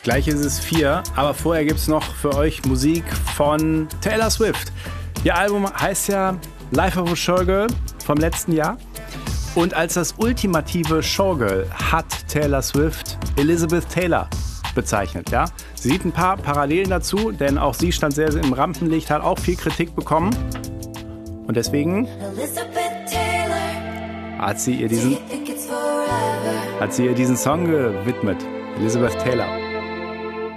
Gleich ist es 4, aber vorher gibt es noch für euch Musik von Taylor Swift. Ihr Album heißt ja Life of a Showgirl vom letzten Jahr. Und als das ultimative Showgirl hat Taylor Swift Elizabeth Taylor bezeichnet. Ja? Sie sieht ein paar Parallelen dazu, denn auch sie stand sehr im Rampenlicht, hat auch viel Kritik bekommen. Und deswegen hat sie ihr diesen Song gewidmet. Elizabeth Taylor.